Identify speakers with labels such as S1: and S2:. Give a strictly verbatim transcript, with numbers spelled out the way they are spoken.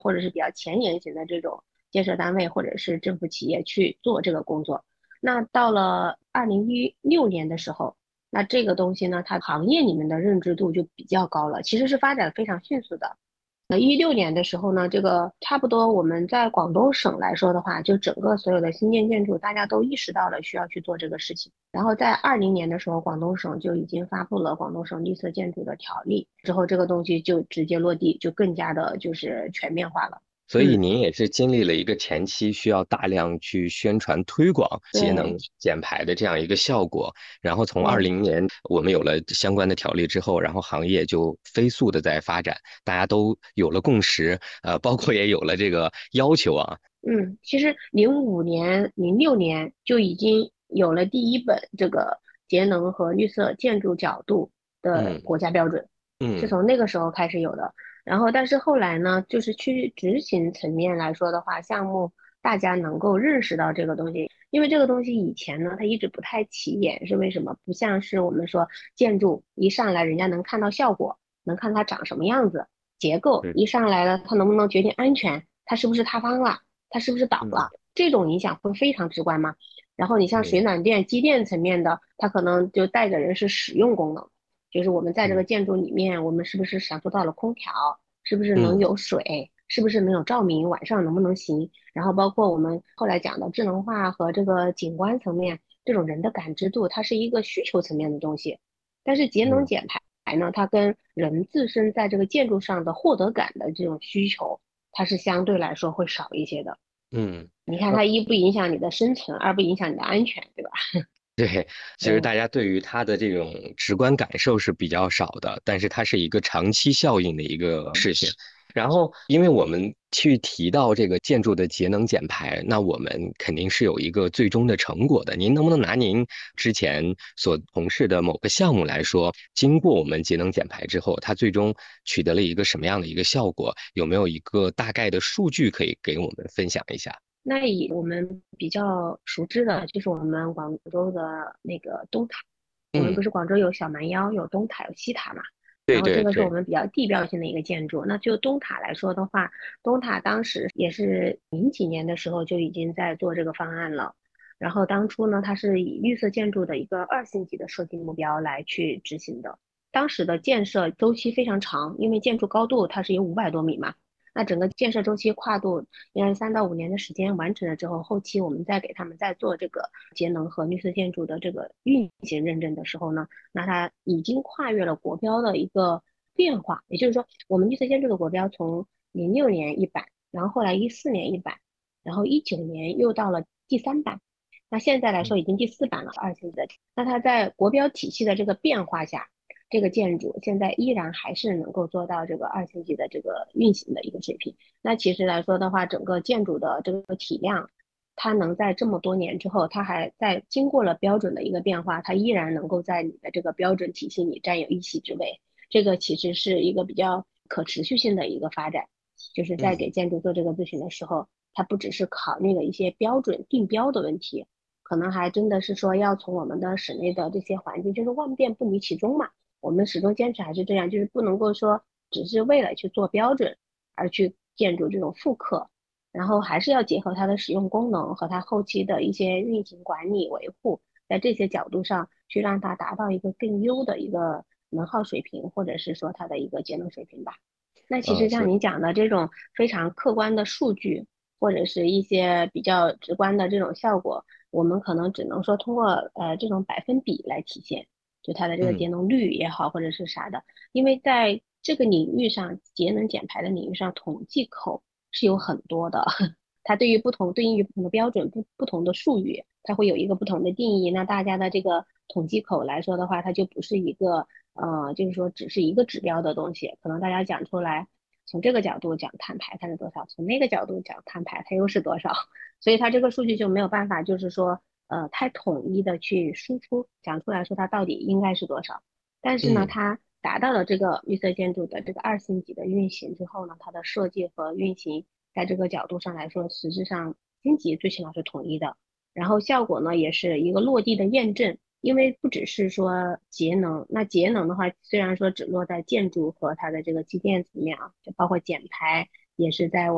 S1: 或者是比较前沿型的这种建设单位或者是政府企业去做这个工作。那到了二零一六年的时候，那这个东西呢，它行业里面的认知度就比较高了，其实是发展非常迅速的。呃，一六年的时候呢，这个差不多我们在广东省来说的话，就整个所有的新建建筑，大家都意识到了需要去做这个事情。然后在二零年的时候，广东省就已经发布了《广东省绿色建筑的条例》，之后这个东西就直接落地，就更加的就是全面化了。
S2: 所以
S1: 嗯，
S2: 您也是经历了一个前期需要大量去宣传推广节能
S1: 对
S2: 减排的这样一个效果，然后从二
S1: 对。
S2: 零年我们有了相关的条例之后，然后行业就飞速的在发展，大家都有了共识，呃，包括也有了这个要求啊。
S1: 嗯，其实零五年、零六年就已经有了第一本这个节能和绿色建筑角度的
S2: 嗯
S1: 国家标准，是
S2: 嗯
S1: 从那个时候开始有的。然后，但是后来呢，就是去执行层面来说的话，项目大家能够认识到这个东西，因为这个东西以前呢，它一直不太起眼，是为什么？不像是我们说建筑一上来人家能看到效果，能看它长什么样子，结构
S2: 嗯
S1: 一上来了，它能不能决定安全，它是不是塌方了。它是不是倒
S2: 嗯
S1: 了，这种影响会非常直观吗？然后你像水
S2: 嗯
S1: 暖电、机电层面的，它可能就带给人是使用功能，就是我们在这个
S2: 嗯
S1: 建筑里面，我们是不是享受到了空调，是不是能
S2: 嗯
S1: 有水，是不是能有照明，晚上能不能行？然后包括我们后来讲的智能化和这个景观层面，这种人的感知度，它是一个需求层面的东西。但是节能
S2: 嗯
S1: 减排呢，它跟人自身在这个建筑上的获得感的这种需求，它是相对来说会少一些的。
S2: 嗯。
S1: 你看它一不影响你的生存，二不影响你的安全，对吧？
S2: 对，其实
S1: 对，
S2: 大家对于它的这种直观感受是比较少的，但是它是一个长期效应的一个事情。然后，因为我们去提到这个建筑的节能减排，那我们肯定是有一个最终的成果的。您能不能拿您之前所从事的某个项目来说，经过我们节能减排之后，它最终取得了一个什么样的一个效果？有没有一个大概的数据可以给我们分享一下？
S1: 那以我们比较熟知的，就是我们广州的那个东塔。我们
S2: 嗯，
S1: 不是广州有小蛮腰，有东塔，有西塔嘛？
S2: 对
S1: 然后这个是我
S2: 对对，
S1: 们比较地标性的一个建筑。那就东塔来说的话，东塔当时也是零几年的时候就已经在做这个方案了。然后当初呢，它是以绿色建筑的一个二星级的设计目标来去执行的。当时的建设周期非常长，因为建筑高度它是有五百多米嘛。那整个建设周期跨度应该是三到五年的时间完成了之后，后期我们再给他们再做这个节能和绿色建筑的这个运行认证的时候呢，那它已经跨越了国标的一个变化。也就是说，我们绿色建筑的国标从零六年一版，然后后来一四年一版，然后一九年又到了第三版，那现在来说已经第四版了，二星的。那它在国标体系的这个变化下，这个建筑现在依然还是能够做到这个二星级的这个运行的一个水平。那其实来说的话，整个建筑的这个体量，它能在这么多年之后，它还在经过了标准的一个变化，它依然能够在你的这个标准体系里占有一席之位。这个其实是一个比较可持续性的一个发展，就是在给
S2: 嗯
S1: 建筑做这个咨询的时候，它不只是考虑了一些标准定标的问题，可能还真的是说要从我们的室内的这些环境，就是万变不离其宗嘛。我们始终坚持还是这样，就是不能够说只是为了去做标准而去建筑这种复刻，然后还是要结合它的使用功能和它后期的一些运行管理维护，在这些角度上去让它达到一个更优的一个能耗水平，或者是说它的一个节能水平吧。那其
S2: 呃，
S1: 实
S2: 所以
S1: 像你讲的这种非常客观的数据，或者是一些比较直观的这种效果，我们可能只能说通过呃这种百分比来体现，就它的这个
S2: 嗯。
S1: 节能率也好，或者是啥的。因为在这个领域上，节能减排的领域上，统计口是有很多的，它对于不同对应于不同的标准、不不同的术语，它会有一个不同的定义。那大家的这个统计口来说的话，它就不是一个呃，就是说只是一个指标的东西，可能大家讲出来。从这个角度讲碳排它是多少，从那个角度讲碳排它又是多少，所以它这个数据就没有办法，就是说呃太统一的去输出讲出来说它到底应该是多少。但是呢，
S2: 嗯
S1: 它达到了这个绿色建筑的这个二星级的运行之后呢，它的设计和运行在这个角度上来说，实质上星级最起码是统一的。然后效果呢，也是一个落地的验证。因为不只是说节能，那节能的话，虽然说只落在建筑和它的这个机电层面啊，就包括减排，也是在我。